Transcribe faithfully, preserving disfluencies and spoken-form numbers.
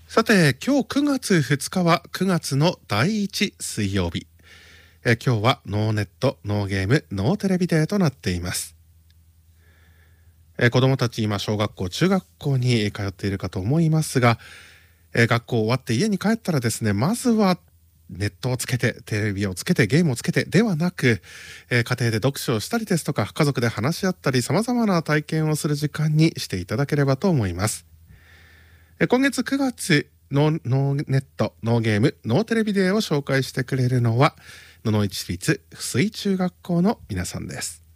さて、今日くがつふつかはくがつのだいいち水曜日。え今日はノーネット、ノーゲーム、ノーテレビデーとなっています。え子どもたち今小学校、中学校に通っているかと思いますが、え学校終わって家に帰ったらですね、まずはネットをつけて、テレビをつけて、ゲームをつけてではなく、え家庭で読書をしたりですとか、家族で話し合ったり、様々な体験をする時間にしていただければと思います。今月くがつノー、ノーネット、ノーゲーム、ノーテレビデーを紹介してくれるのは、野々市立水中学校の皆さんです。